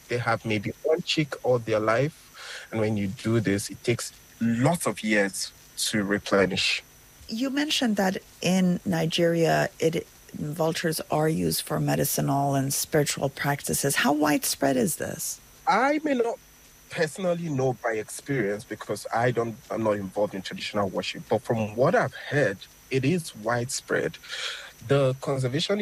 They have maybe one chick all their life. And when you do this, it takes lots of years to replenish. You mentioned that in Nigeria, vultures are used for medicinal and spiritual practices. How widespread is this? I may not personally know by experience because I'm not involved in traditional worship, but from what I've heard, it is widespread. The conservation